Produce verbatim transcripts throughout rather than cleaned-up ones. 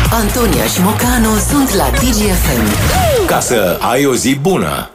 Antonia și Mocanu sunt la D G F M. Ca să ai o zi bună.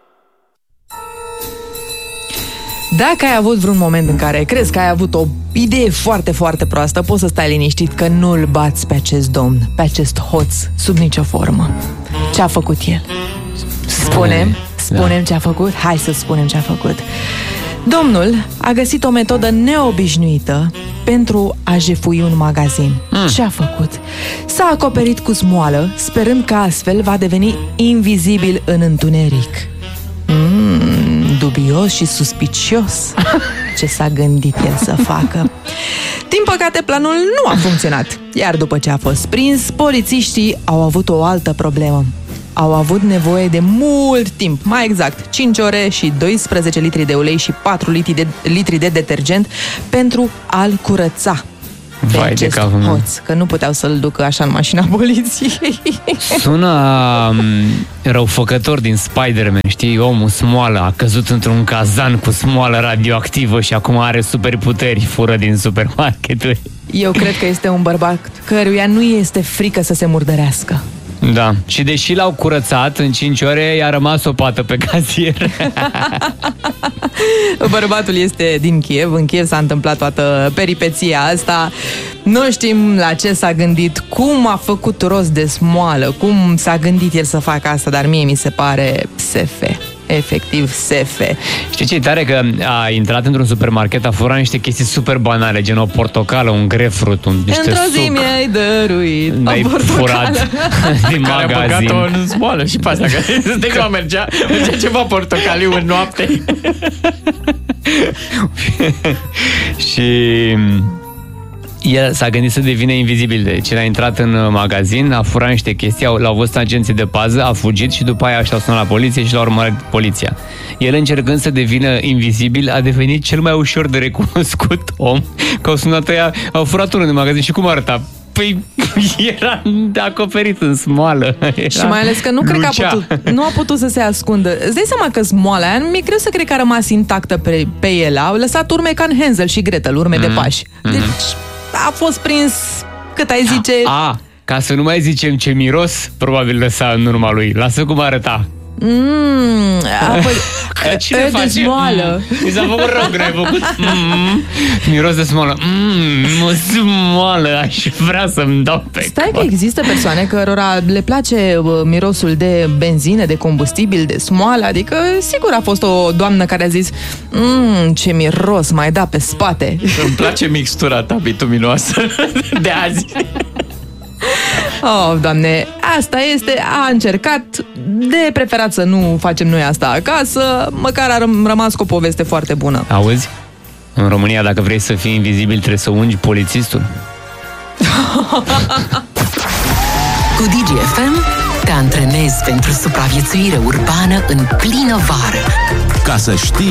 Dacă ai avut vreun moment în care crezi că ai avut o idee foarte, foarte proastă, poți să stai liniștit că nu-l bați pe acest domn, pe acest hoț, sub nicio formă. Ce a făcut el? Spunem, spunem ce a făcut? Hai să spunem ce a făcut. Domnul a găsit o metodă neobișnuită pentru a jefui un magazin. Mm. Ce a făcut? S-a acoperit cu smoală, sperând că astfel va deveni invizibil în întuneric. Mm, dubios și suspicios ce s-a gândit el să facă. Din păcate, planul nu a funcționat. Iar după ce a fost prins, polițiștii au avut o altă problemă. Au avut nevoie de mult timp, mai exact cinci ore și doisprezece litri de ulei și patru litri de, litri de detergent pentru a-l curăța. Vai de capul meu. Hoț, că nu puteau să-l ducă așa în mașina poliției. Sună um, răufăcător din Spider-Man, știi? Omul smoală a căzut într-un cazan cu smoală radioactivă și acum are superputeri, fură din supermarketuri. Eu cred că este un bărbat căruia nu este frică să se murdărească. Da, și deși l-au curățat în cinci ore, i-a rămas o pată pe casier. Bărbatul este din Kiev. În Kiev s-a întâmplat toată peripeția asta. Nu știm la ce s-a gândit, cum a făcut rost de smoală, cum s-a gândit el să facă asta, dar mie mi se pare S F. Efectiv S F. Știi ce-i tare? Că a intrat într-un supermarket, a furat niște chestii super banale, gen o portocală, un grapefruit, un niște Într-o suc. zi mi-ai dăruit o portocală din care magazin. a băgat-o în smoală și pe asta, că de că mergea, mergea ceva portocaliu în noapte. Și el s-a gândit să devină invizibil. Deci el a intrat în magazin, a furat niște chestii, l-au văzut agenții de pază, a fugit și după aia și-au sunat la poliție și l-au urmărit poliția. El, încercând să devină invizibil, a devenit cel mai ușor de recunoscut om. Că au sunat ăia, au furat unul din magazin și cum arăta? Păi era acoperit în smoală. Era și mai ales că nu cred că a putut, nu a putut să se ascundă. Îți dai seama că smoala aia, mi-e greu să cred că a rămas intactă pe, pe el. Au lăsat urme ca în Hansel și Gretel, urme mm-hmm. de pași. Deci a fost prins, cât ai zice... A, ca să nu mai zicem ce miros, probabil lăsa în urma lui. Lasă cum arăta. Mmm, apoi... Cine face? De smoală. Mi s-a făcut rău când ai făcut mm, miros de smoală. Mmm, smoală, aș vrea să-mi dau pe Stai cor. că există persoane cărora le place uh, mirosul de benzină, de combustibil, de smoală. Adică, sigur a fost o doamnă care a zis mmm, ce miros, mai da pe spate. Îmi place mixtura ta bituminoasă de azi. Oh, Doamne, asta este, a încercat, de preferat să nu facem noi asta acasă, măcar a răm- rămas cu o poveste foarte bună. Auzi? În România, dacă vrei să fii invizibil, trebuie să ungi polițistul. Cu D G F M te antrenezi pentru supraviețuire urbană în plină vară. Ca să știi